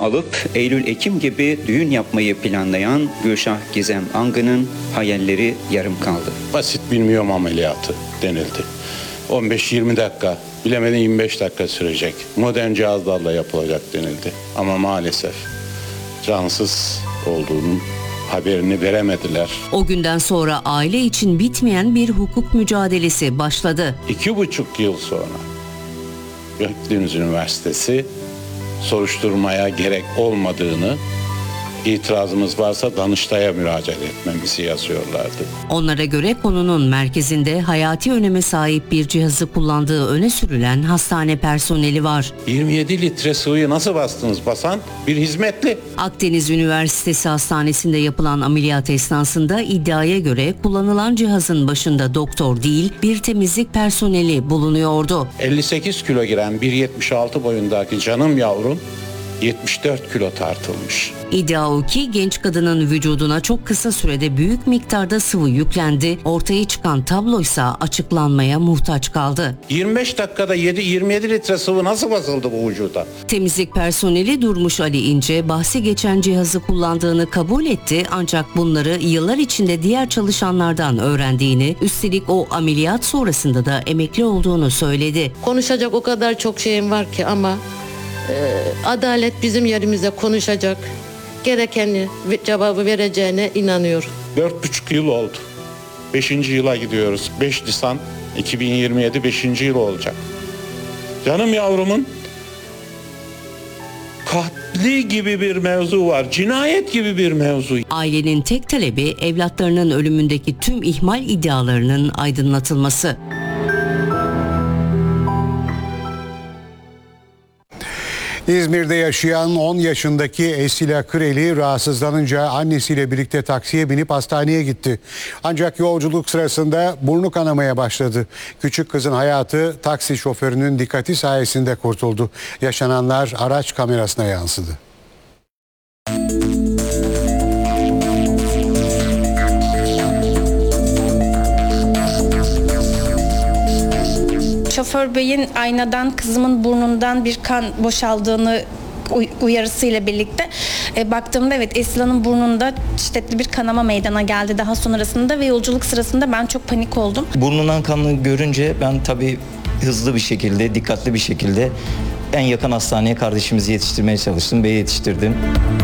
alıp Eylül-Ekim gibi düğün yapmayı planlayan Gülşah Gizem Angı'nın hayalleri yarım kaldı. Basit bilmiyorum ameliyatı denildi. 15-20 dakika, bilemedin 25 dakika sürecek. Modern cihazlarla yapılacak denildi. Ama maalesef cansız olduğunun haberini veremediler. O günden sonra aile için bitmeyen bir hukuk mücadelesi başladı. 2,5 yıl sonra Akdeniz Üniversitesi soruşturmaya gerek olmadığını, itirazımız varsa Danıştay'a müracaat etmemizi yazıyorlardı. Onlara göre konunun merkezinde hayati öneme sahip bir cihazı kullandığı öne sürülen hastane personeli var. 27 litre sıvıyı nasıl bastınız? Basan bir hizmetli. Akdeniz Üniversitesi Hastanesi'nde yapılan ameliyat esnasında iddiaya göre kullanılan cihazın başında doktor değil bir temizlik personeli bulunuyordu. 58 kilo giren 1,76 boyundaki canım yavrum 74 kilo tartılmış. İddia o ki genç kadının vücuduna çok kısa sürede büyük miktarda sıvı yüklendi. Ortaya çıkan tabloysa açıklanmaya muhtaç kaldı. 25 dakikada 27 litre sıvı nasıl basıldı bu vücuda? Temizlik personeli Durmuş Ali İnce bahsi geçen cihazı kullandığını kabul etti ancak bunları yıllar içinde diğer çalışanlardan öğrendiğini, üstelik o ameliyat sonrasında da emekli olduğunu söyledi. Konuşacak o kadar çok şeyim var ki ama adalet bizim yerimize konuşacak, gerekeni cevabı vereceğine inanıyorum. 4,5 yıl oldu. 5. yıla gidiyoruz. 5 Nisan 2027 5. yıl olacak. Canım yavrumun katli gibi bir mevzu var. Cinayet gibi bir mevzu. Ailenin tek talebi evlatlarının ölümündeki tüm ihmal iddialarının aydınlatılması. İzmir'de yaşayan 10 yaşındaki Esila Kıreli rahatsızlanınca annesiyle birlikte taksiye binip hastaneye gitti. Ancak yolculuk sırasında burnu kanamaya başladı. Küçük kızın hayatı taksi şoförünün dikkati sayesinde kurtuldu. Yaşananlar araç kamerasına yansıdı. Şoför beyin aynadan kızımın burnundan bir kan boşaldığını uyarısıyla birlikte baktığımda evet Esila'nın burnunda şiddetli bir kanama meydana geldi daha sonrasında ve yolculuk sırasında ben çok panik oldum. Burnundan kanı görünce ben tabii hızlı bir şekilde, dikkatli bir şekilde en yakın hastaneye kardeşimizi yetiştirmeye çalıştım ve yetiştirdim.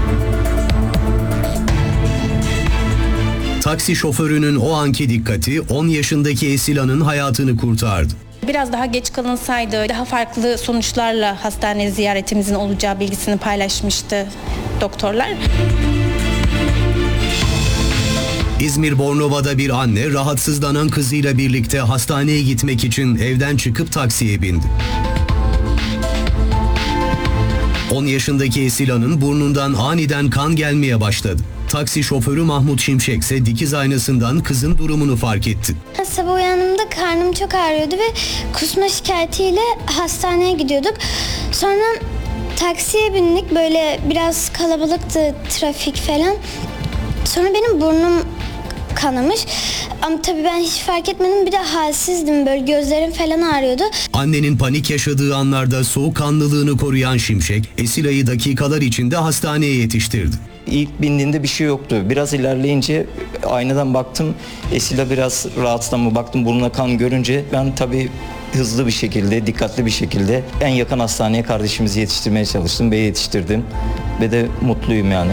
Taksi şoförünün o anki dikkati 10 yaşındaki Esila'nın hayatını kurtardı. Biraz daha geç kalınsaydı daha farklı sonuçlarla hastane ziyaretimizin olacağı bilgisini paylaşmıştı doktorlar. İzmir Bornova'da bir anne rahatsızlanan kızıyla birlikte hastaneye gitmek için evden çıkıp taksiye bindi. 10 yaşındaki Esila'nın burnundan aniden kan gelmeye başladı. Taksi şoförü Mahmut Şimşek ise dikiz aynasından kızın durumunu fark etti. Sabah uyandığımda karnım çok ağrıyordu ve kusma şikayetiyle hastaneye gidiyorduk. Sonra taksiye bindik, böyle biraz kalabalıktı trafik falan. Sonra benim burnum kanamış. Ama tabii ben hiç fark etmedim, bir de halsizdim, böyle gözlerim falan ağrıyordu. Annenin panik yaşadığı anlarda soğukkanlılığını koruyan Şimşek, Esila'yı dakikalar içinde hastaneye yetiştirdi. İlk bindiğinde bir şey yoktu. Biraz ilerleyince aynadan baktım. Esila biraz rahatsız, baktım burnuna kan görünce ben tabii hızlı bir şekilde, dikkatli bir şekilde en yakın hastaneye kardeşimizi yetiştirmeye çalıştım ve yetiştirdim. Ve de mutluyum yani.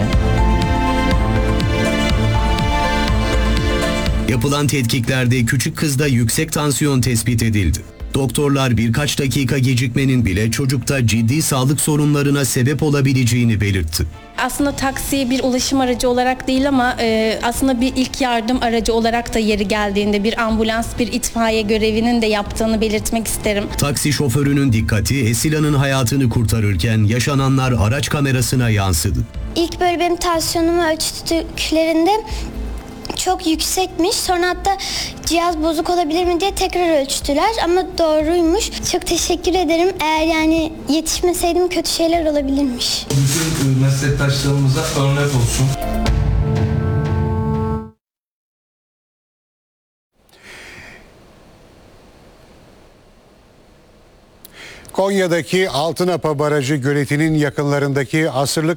Yapılan tetkiklerde küçük kızda yüksek tansiyon tespit edildi. Doktorlar birkaç dakika gecikmenin bile çocukta ciddi sağlık sorunlarına sebep olabileceğini belirtti. Aslında taksi bir ulaşım aracı olarak değil ama aslında bir ilk yardım aracı olarak da yeri geldiğinde bir ambulans, bir itfaiye görevinin de yaptığını belirtmek isterim. Taksi şoförünün dikkati Esila'nın hayatını kurtarırken yaşananlar araç kamerasına yansıdı. İlk böyle benim tansiyonumu ölçtüklerinde çok yüksekmiş. Sonra hatta cihaz bozuk olabilir mi diye tekrar ölçtüler ama doğruymuş. Çok teşekkür ederim. Eğer yani yetişmeseydim kötü şeyler olabilirmiş. Bütün meslektaşlarımıza örnek olsun. Konya'daki Altınapa Barajı göletinin yakınlarındaki asırlık